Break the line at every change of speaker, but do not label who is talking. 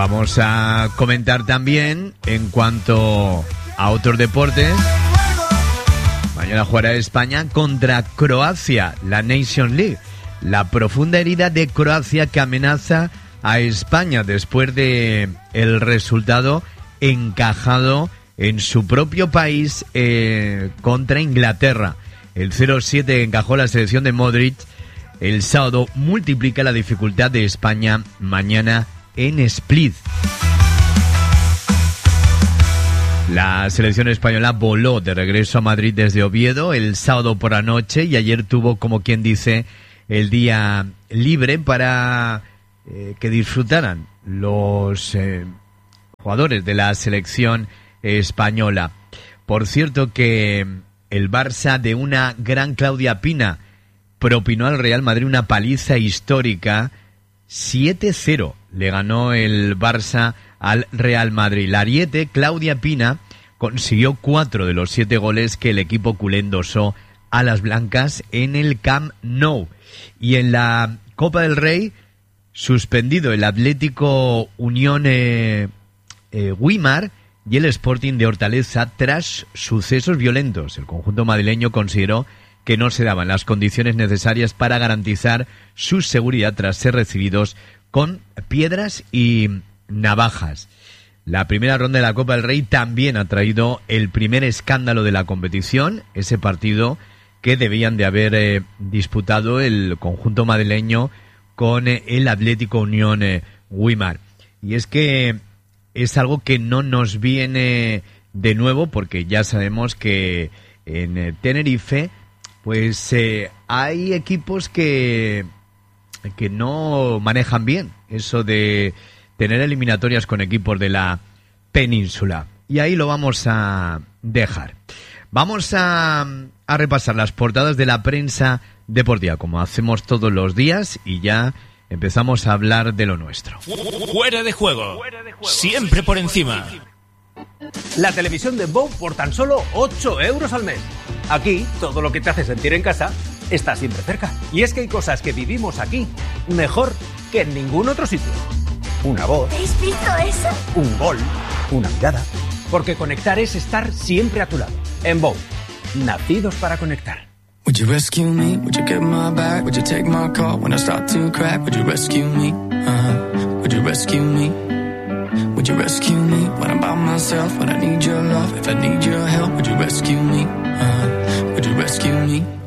Vamos a comentar también en cuanto a otros deportes. Mañana jugará España contra Croacia, la Nation League. La profunda herida de Croacia que amenaza a España después de el resultado encajado en su propio país contra Inglaterra. El 0-7 encajó la selección de Modric el sábado, multiplica la dificultad de España mañana en Split. La selección española voló de regreso a Madrid desde Oviedo el sábado por la noche y ayer tuvo, como quien dice, el día libre para que disfrutaran los jugadores de la selección española. Por cierto que el Barça de una gran Claudia Pina propinó al Real Madrid una paliza histórica. 7-0 le ganó el Barça al Real Madrid. La ariete Claudia Pina consiguió 4 de los 7 goles que el equipo culé endosó a las blancas en el Camp Nou. Y en la Copa del Rey, suspendido el Atlético Unión Güímar y el Sporting de Hortaleza tras sucesos violentos. El conjunto madrileño consideró que no se daban las condiciones necesarias para garantizar su seguridad tras ser recibidos con piedras y navajas. La primera ronda de la Copa del Rey también ha traído el primer escándalo de la competición, ese partido que debían de haber disputado el conjunto madrileño con el Atlético Unión Güímar. Y es que es algo que no nos viene de nuevo, porque ya sabemos que en Tenerife pues hay equipos que no manejan bien eso de tener eliminatorias con equipos de la península. Y ahí lo vamos a dejar. Vamos a repasar las portadas de la prensa deportiva, como hacemos todos los días, y ya empezamos a hablar de lo nuestro.
Fuera de juego. Siempre por encima.
La televisión de Bow por tan solo 8 euros al mes. Aquí, todo lo que te hace sentir en casa está siempre cerca. Y es que hay cosas que vivimos aquí mejor que en ningún otro sitio. Una voz.
¿Habéis visto eso?
Un gol. Una mirada. Porque conectar es estar siempre a tu lado. En Bow, nacidos para conectar.
Would you rescue me? Would you get my back? Would you take my call when I start to crack? Would you rescue me? Would you rescue me? Would you rescue me when I'm by myself? When I need your love, if I need your help, would you rescue me? Would you rescue me?